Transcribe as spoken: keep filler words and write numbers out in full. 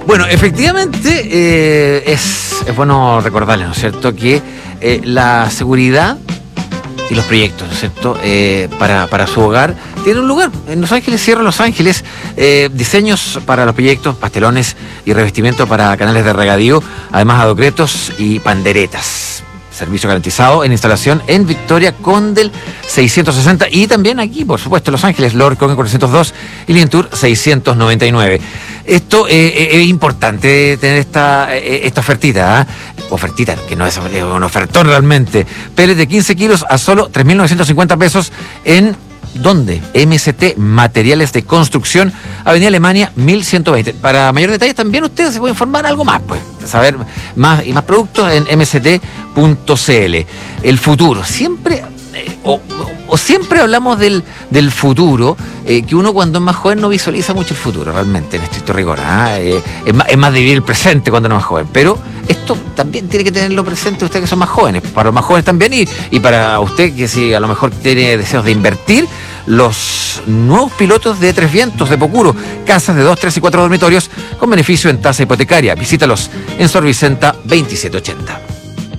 Bueno, efectivamente eh, es, es bueno recordarle, ¿no es cierto?, que eh, la seguridad y los proyectos, ¿no es cierto?, eh, para, para su hogar tienen un lugar. En Los Ángeles Cierra Los Ángeles, eh, diseños para los proyectos, pastelones y revestimiento para canales de regadío, además adocretos y panderetas. Servicio garantizado en instalación en Victoria Condel seiscientos sesenta y también aquí, por supuesto, Los Ángeles, Lord Congen cuatrocientos dos y Lientour seiscientos noventa y nueve. Esto eh, es importante tener esta, eh, esta ofertita, ¿eh? Ofertita, que no es un ofertón realmente. Pellets de quince kilos a solo tres mil novecientos cincuenta pesos en... ¿Dónde? M S T Materiales de Construcción, Avenida Alemania mil ciento veinte. Para mayor detalles también ustedes se pueden informar algo más, pues, saber más y más productos en m s t punto c l. El futuro, siempre eh, o, o siempre hablamos del, del futuro, eh, que uno cuando es más joven no visualiza mucho el futuro, realmente, en estricto rigor, ¿eh? Eh, es, más, es más de vivir el presente cuando uno es más joven, pero esto también tiene que tenerlo presente usted que son más jóvenes, para los más jóvenes también, y, y para usted que si a lo mejor tiene deseos de invertir, los nuevos pilotos de Tres Vientos de Pocuro, casas de dos, tres y cuatro dormitorios con beneficio en tasa hipotecaria. Visítalos en Sor Vicenta veintisiete ochenta.